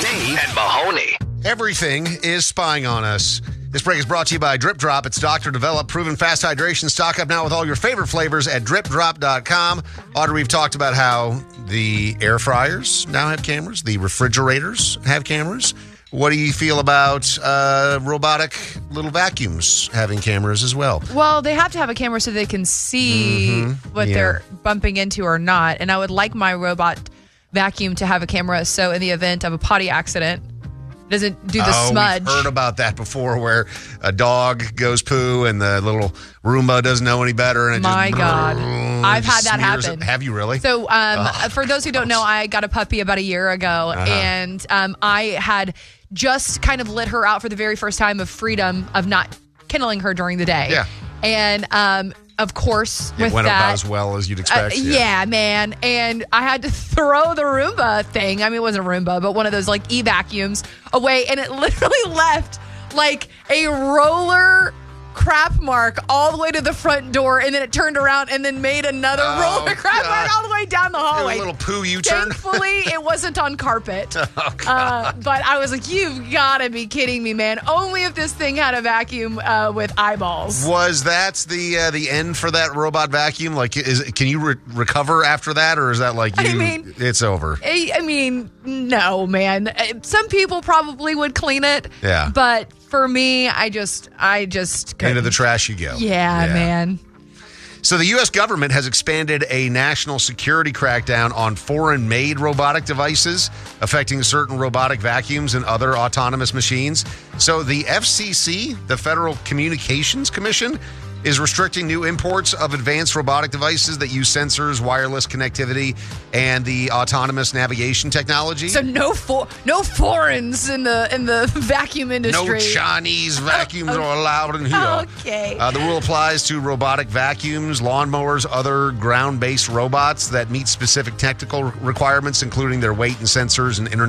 Dave and Mahoney. Everything is spying on us. This break is brought to you by Drip Drop. It's doctor-developed, proven fast hydration. Stock up now with all your favorite flavors at dripdrop.com. Audrey, we've talked about how the air fryers now have cameras. The refrigerators have cameras. What do you feel about robotic little vacuums having cameras as well? Well, they have to have a camera so they can see what they're bumping into or not. And I would like my robot vacuum to have a camera so in the event of a potty accident, it doesn't do the smudge. We've heard about that before where a dog goes poo and the little Roomba doesn't know any better. And it God. I've had that smears happen. it. Have you really? So for those who don't know, I got a puppy about a year ago, and I had just kind of let her out for the very first time of freedom of not kindling her during the day. Yeah. And of course, it with went that, about as well as you'd expect. yeah, man. And I had to throw the Roomba thing. I mean, it wasn't a Roomba, but one of those like e-vacuums away. And it literally left like a roller crap mark all the way to the front door. And then it turned around and then made another roller crap mark all the way down the hallway. A little poo U-turn. Thankfully, it wasn't on carpet. But I was like, you've got to be kidding me, man. Only if this thing had a vacuum with eyeballs. Was that the end for that robot vacuum? Like, can you recover after that, or is that like it's over? I mean, no, man. Some people probably would clean it. Yeah. But for me, I just couldn't. Into the trash you go. Yeah, man. So the U.S. government has expanded a national security crackdown on foreign-made robotic devices affecting certain robotic vacuums and other autonomous machines. So the FCC, the Federal Communications Commission, is restricting new imports of advanced robotic devices that use sensors, wireless connectivity, and the autonomous navigation technology. So no foreigners in the vacuum industry. No Chinese vacuums are allowed in here. Okay. The rule applies to robotic vacuums, lawnmowers, other ground-based robots that meet specific technical requirements, including their weight and sensors and internet